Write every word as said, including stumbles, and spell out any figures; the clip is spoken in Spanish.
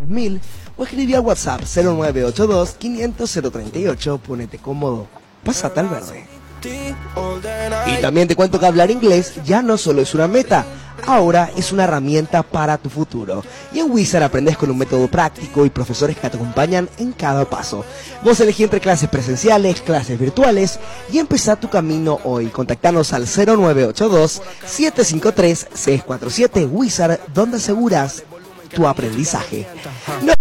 mil o escribí al WhatsApp cero nueve ocho dos quinientos cero treinta y ocho. Ponete cómodo, pásate al verde. Y también te cuento que hablar inglés ya no solo es una meta, ahora es una herramienta para tu futuro. Y en Wizard aprendes con un método práctico y profesores que te acompañan en cada paso. Vos elegí entre clases presenciales, clases virtuales y empezá tu camino hoy. Contactanos al cero nueve ocho dos siete cinco tres seis cuatro siete. Wizard, donde aseguras tu aprendizaje. No